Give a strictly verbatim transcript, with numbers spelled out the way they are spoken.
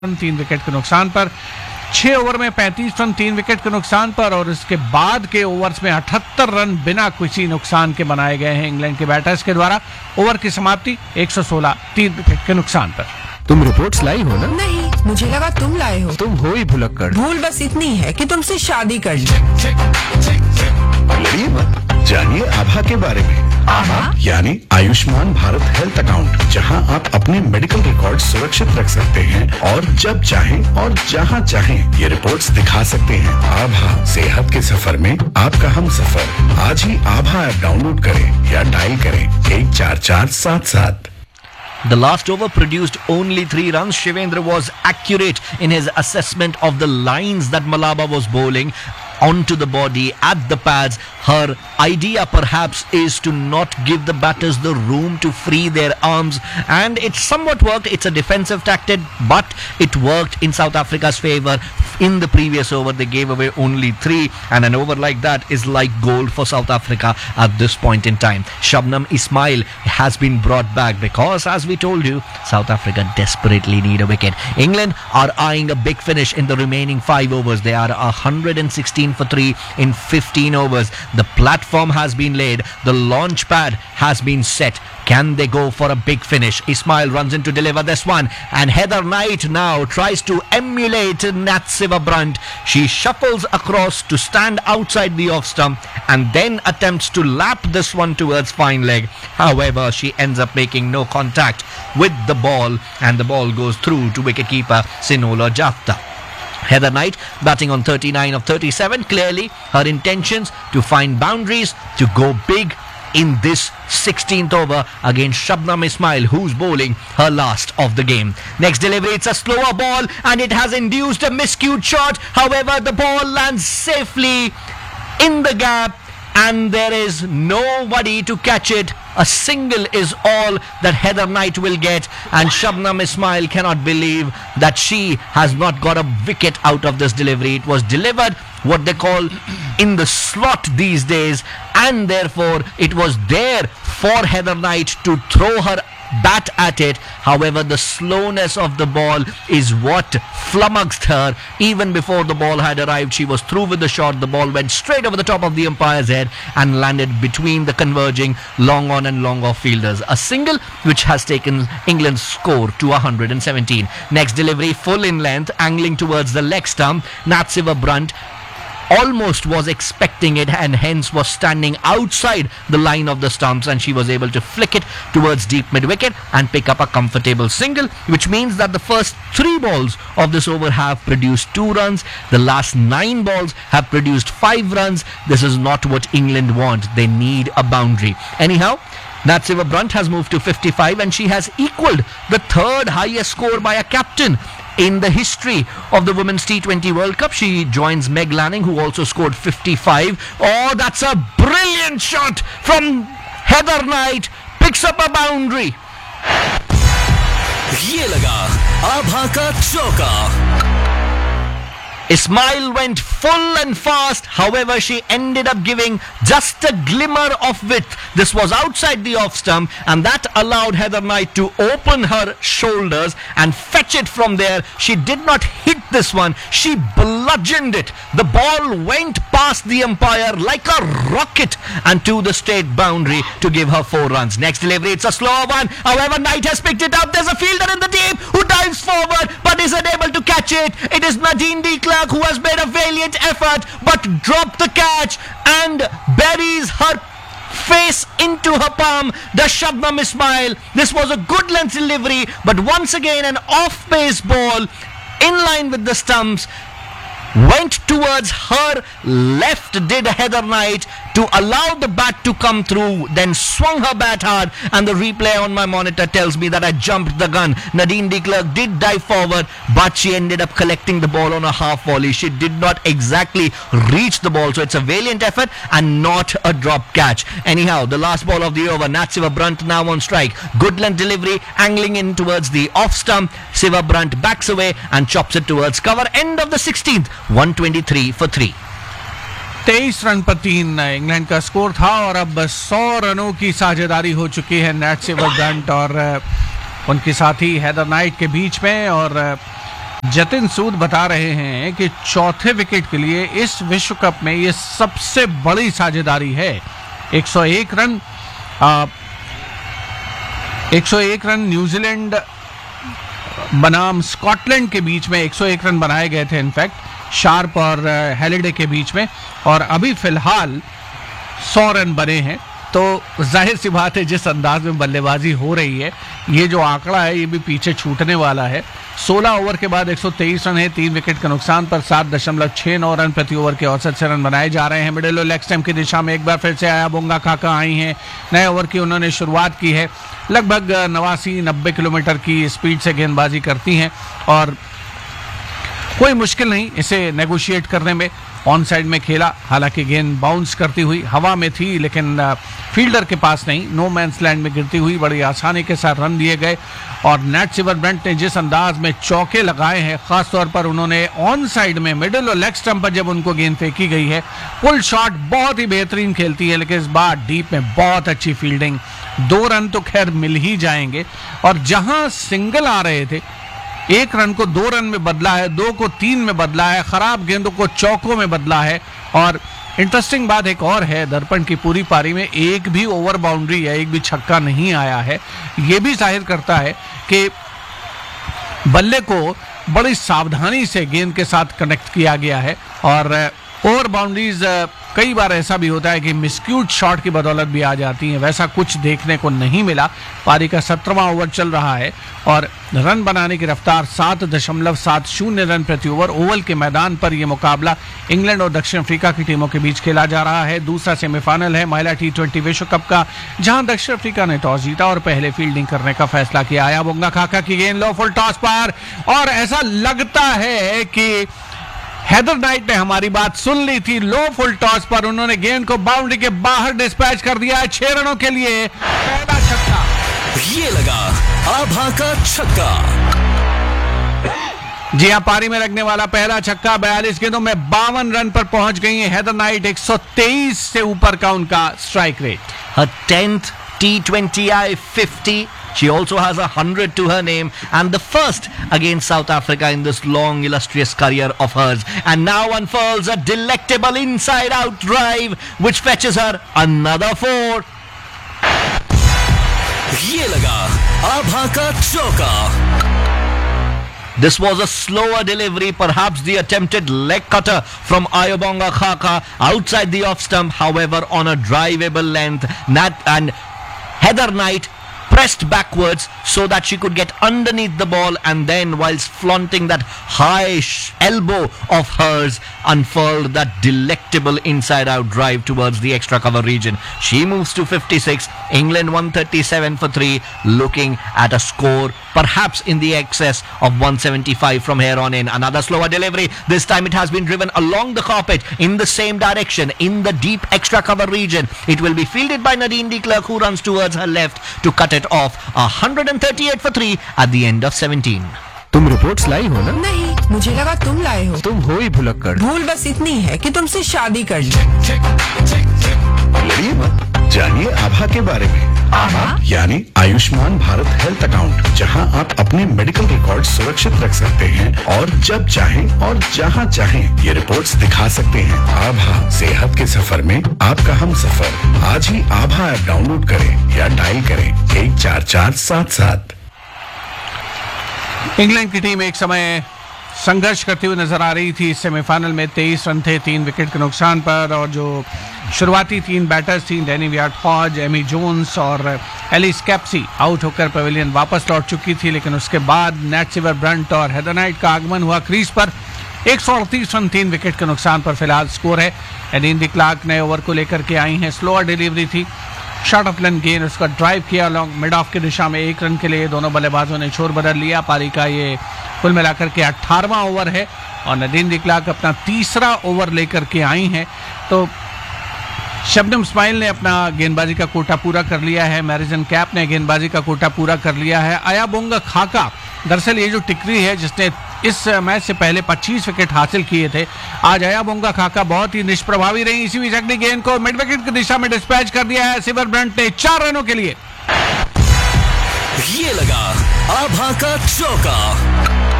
तीन विकेट के नुकसान पर। छह ओवर में पैंतीस रन तीन विकेट के नुकसान पर और इसके बाद के ओवर्स में अठहत्तर रन बिना किसी नुकसान के बनाए गए हैं इंग्लैंड के बैटर्स के द्वारा। ओवर की समाप्ति एक सौ सोलह तीन विकेट के नुकसान पर। तुम रिपोर्ट्स लाई हो ना? नहीं, मुझे लगा तुम लाए हो। तुम हो ही भुलक्कड़। भूल बस इतनी है कि तुमसे शादी कर ली। लड़िए मत, जानिए आभा के बारे में। आभा यानी आयुष्मान भारत हेल्थ अकाउंट, जहां आप अपने मेडिकल रिकॉर्ड सुरक्षित रख सकते हैं और जब चाहें और जहां चाहें ये रिपोर्ट्स दिखा सकते हैं। आभा, सेहत के सफर में आपका हम सफर। आज ही आभा ऐप डाउनलोड करें या डायल करें एक चार चार सात सात। The last over produced only three runs. Shivendra was accurate in his assessment of the lines that Malaba was bowling onto the body at the pads. Her idea perhaps is to not give the batters the room to free their arms, and it somewhat worked. It's a defensive tactic, but it worked in South Africa's favour. In the previous over they gave away only three, and an over like that is like gold for South Africa at this point in time. Shabnam Ismail has been brought back because, as we told you, South Africa desperately need a wicket. England are eyeing a big finish in the remaining five overs. They are one hundred sixteen for three in fifteen overs. The platform has been laid. The launch pad has been set. Can they go for a big finish? Ismail runs in to deliver this one, and Heather Knight now tries to emulate Natsiva Brunt. She shuffles across to stand outside the off stump and then attempts to lap this one towards fine leg. However, she ends up making no contact with the ball, and the ball goes through to wicketkeeper Sinola Jafta. Heather Knight batting on thirty-nine of thirty-seven. Clearly her intentions to find boundaries, to go big in this sixteenth over against Shabnam Ismail, who's bowling her last of the game. Next delivery, it's a slower ball and it has induced a miscued shot. However, the ball lands safely in the gap and there is nobody to catch it. A single is all that Heather Knight will get, and Shabnam Ismail cannot believe that she has not got a wicket out of this delivery. It was delivered what they call in the slot these days, and therefore it was there for Heather Knight to throw her bat at it. However, the slowness of the ball is what flummoxed her. Even before the ball had arrived, she was through with the shot. The ball went straight over the top of the umpire's head and landed between the converging long on and long off fielders. A single which has taken England's score to one hundred seventeen. Next delivery, full in length, angling towards the leg stump. Natsiva Brunt almost was expecting it and hence was standing outside the line of the stumps, and she was able to flick it towards deep mid-wicket and pick up a comfortable single, which means that the first three balls of this over have produced two runs. The last nine balls have produced five runs. This is not what England want. They need a boundary. Anyhow, Natsiva Brunt has moved to fifty-five and she has equalled the third highest score by a captain in the history of the Women's T twenty World Cup. She joins Meg Lanning, who also scored fifty-five. Oh, that's a brilliant shot from Heather Knight. Picks up a boundary. ये लगा आभा का चौका. Ismail went full and fast. However, she ended up giving just a glimmer of width. This was outside the off stump, and that allowed Heather Knight to open her shoulders and fetch it from there. She did not hit this one. She bludgeoned it. The ball went past the umpire like a rocket and to the straight boundary to give her four runs. Next delivery, it's a slower one. However, Knight has picked it up. There's a fielder in the deep who dives forward but is unable to catch it. It is Nadine de Klerk who has made a valiant effort but dropped the catch and buries her face into her palm. The Shabnam Ismail. This was a good length delivery, but once again an off-pace ball in line with the stumps went towards her left, did Heather Knight, to allow the bat to come through, then swung her bat hard, and the replay on my monitor tells me that I jumped the gun. Nadine de Klerk did dive forward, but she ended up collecting the ball on a half volley. She did not exactly reach the ball, so it's a valiant effort and not a drop catch. Anyhow, the last ball of the over, Natsiva Brunt now on strike. Good length delivery, angling in towards the off stump. Siva Brunt backs away and chops it towards cover. End of the sixteenth, one twenty-three for three. तेईस run पर तीन England का score था और अब सौ रनों की साझेदारी हो चुकी है नैटसिवा ब्रंट और उनके साथी हेदर नाइट के बीच में। और जतिन सूद बता रहे हैं कि चौथे विकेट के लिए इस विश्व कप में ये सबसे बड़ी साझेदारी है। एक सौ एक रन आ, एक सौ एक रन न्यूजीलैंड बनाम स्कॉटलैंड के बीच में एक सौ एक रन बनाए गए थे, इनफैक्ट शार्प और हैलिडे के बीच में, और अभी फिलहाल सौ रन बने हैं। तो जाहिर सी बात है जिस अंदाज में बल्लेबाजी हो रही है, ये जो आंकड़ा है ये भी पीछे छूटने वाला है। सोलह ओवर के बाद एक सौ तेईस रन है, तीन विकेट के नुकसान पर सात दशमलव छह नौ रन प्रति ओवर के औसत से रन बनाए जा रहे हैं। मिडिल और लेग स्टंप की दिशा में एक बार फिर से अयाबोंगा खाका आई हैं। नए ओवर की उन्होंने शुरुआत की है। लगभग नवासी नब्बे किलोमीटर की स्पीड से गेंदबाजी करती हैं और कोई मुश्किल नहीं इसे नेगोशिएट करने में। ऑन साइड में खेला, हालांकि गेंद बाउंस करती हुई हवा में थी, लेकिन फील्डर के पास नहीं, नो मैंस लैंड में गिरती हुई बड़ी आसानी के साथ रन दिए गए। और नैट सिमरब्रंट ने जिस अंदाज में चौके लगाए हैं, खासतौर पर उन्होंने ऑन साइड में मिडिल और लेग स्टंप पर जब उनको गेंद फेंकी गई है, पुल शॉट बहुत ही बेहतरीन खेलती है, लेकिन इस बार डीप में बहुत अच्छी फील्डिंग। दो रन तो खैर मिल ही जाएंगे, और जहां सिंगल आ रहे थे, एक रन को दो रन में बदला है, दो को तीन में बदला है, खराब गेंदों को चौकों में बदला है। और इंटरेस्टिंग बात एक और है, दर्पण की पूरी पारी में एक भी ओवर बाउंड्री या एक भी छक्का नहीं आया है। यह भी जाहिर करता है कि बल्ले को बड़ी सावधानी से गेंद के साथ कनेक्ट किया गया है। और ओवर बाउंड्रीज कई बार ऐसा भी होता है कि मिसक्यूट शॉट की बदौलत भी आ जाती हैं, वैसा कुछ देखने को नहीं मिला। पारी का सत्रहवां ओवर चल रहा है और रन बनाने की रफ्तार सात दशमलव सात शून्य रन प्रति ओवर। ओवल के मैदान पर यह मुकाबला इंग्लैंड और दक्षिण अफ्रीका की टीमों के बीच खेला जा रहा है। दूसरा सेमीफाइनल है महिला टी ट्वेंटी विश्व कप का, जहां दक्षिण अफ्रीका ने टॉस जीता और पहले फील्डिंग करने का फैसला किया। अयाबोंगा खाका की गेंद लो फुल टॉस पर, और ऐसा लगता है कि हेदर नाइट ने हमारी बात सुन ली थी। लो फुल टॉस पर उन्होंने गेंद को बाउंड्री के बाहर डिस्पैच कर दिया है। छह रनों के लिए पहला छक्का। ये लगा आभा का छक्का। जी हां, पारी में लगने वाला पहला छक्का। बयालीस गेंदों में बावन रन पर पहुंच गई है हेदर नाइट। एक सौ तेईस से ऊपर का उनका strike rate. Her tenth T twenty I fifty. She also has a hundred to her name, and the first against South Africa in this long, illustrious career of hers. And now unfurls a delectable inside-out drive, which fetches her another four. ये लगा आभा का चौका। This was a slower delivery, perhaps the attempted leg cutter from Ayobonga Khaka outside the off stump, however on a drivable length. Nat and Heather Knight pressed backwards so that she could get underneath the ball, and then whilst flaunting that high sh- elbow of hers, unfurled that delectable inside out drive towards the extra cover region. She moves to fifty-six, England one thirty-seven for three, looking at a score perhaps in the excess of one seventy-five from here on in. Another slower delivery, this time it has been driven along the carpet in the same direction, in the deep extra cover region. It will be fielded by Nadine de Klerk, who runs towards her left to cut it off. one thirty-eight for three at the end of seventeen. तुम reports लाई हो ना? नहीं, मुझे लगा तुम लाए हो। तुम हो ही भुलक्कड़। भूल बस इतनी है कि तुमसे शादी कर ली। लड़िए मत, जानिए आभा के बारे में। आभा यानी आयुष्मान भारत हेल्थ अकाउंट, जहां आप अपने मेडिकल रिकॉर्ड सुरक्षित रख सकते हैं और जब चाहें और जहां चाहें ये रिपोर्ट्स दिखा सकते हैं। आभा, सेहत के सफर में आपका हम सफर। आज ही आभा ऐप डाउनलोड करें या डायल करें एक चार चार सात सात। इंग्लैंड की टीम एक समय संघर्ष करती हुई नजर आ रही थी। सेमीफाइनल में तेईस रन थे तीन विकेट के नुकसान पर, और जो शुरुआती तीन बैटर्स थी, डैनी वियाट-हॉज, एमी जोन्स और एलिस कैप्सी, आउट होकर पवेलियन वापस लौट चुकी थी। लेकिन उसके बाद नैट सिमरब्रंट और हेदर नाइट का आगमन हुआ क्रीज पर। एक सौ अड़तीस रन तीन विकेट के नुकसान पर फिलहाल स्कोर है। एडीन डी क्लार्क नए ओवर को लेकर के आई हैं। स्लोअर डिलीवरी थी, शॉर्ट ऑफ लेंथ गेंद, उसका ड्राइव किया लॉन्ग मिड ऑफ की दिशा में। एक रन के लिए दोनों बल्लेबाजों ने छोर बदल लिया। पारी का ये कुल मिलाकर के अठारहवां ओवर है और नदीन डी क्लार्क अपना तीसरा ओवर लेकर के आई हैं। तो शबनम इस्माइल ने अपना गेंदबाजी का कोटा पूरा कर लिया है। मैरिजन कैप ने गेंदबाजी का कोटा पूरा कर लिया है। अयाबोंगा खाका, दरअसल ये जो टिकरी है जिसने इस मैच से पहले पच्चीस विकेट हासिल किए थे, आज अयाबोंगा खाका बहुत ही निष्प्रभावी रही। इसी बीच अगली गेंद को मिड विकेट की दिशा में डिस्पैच कर दिया है सिमरब्रंट ने चार रनों के लिए। ये लगा आभा का चौका।